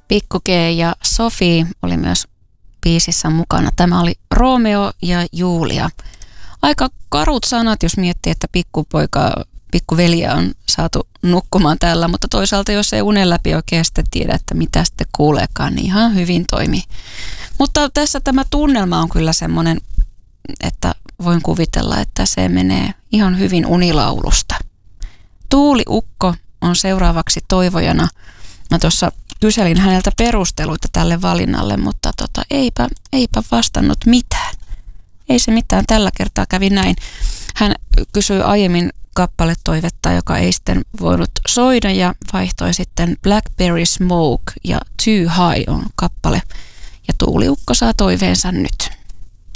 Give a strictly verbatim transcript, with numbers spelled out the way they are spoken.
Pikku G ja Sofi oli myös biisissä mukana. Tämä oli Romeo ja Julia. Aika karut sanat, jos miettii, että pikkupoika, pikkuveliä on saatu nukkumaan täällä, mutta toisaalta jos ei unen läpi oikein sitten tiedä, että mitä sitten kuuleekaan, niin ihan hyvin toimii. Mutta tässä tämä tunnelma on kyllä semmoinen, että voin kuvitella, että se menee ihan hyvin unilaulusta. Tuuli Ukko on seuraavaksi toivojana. Mä tuossa kyselin häneltä perusteluita tälle valinnalle, mutta tota, eipä, eipä vastannut mitään. Ei se mitään, tällä kertaa kävi näin. Hän kysyi aiemmin kappaletoivetta, joka ei sitten voinut soida ja vaihtoi sitten Blackberry Smoke ja Too High on kappale. Ja Tuuli Ukko saa toiveensa nyt.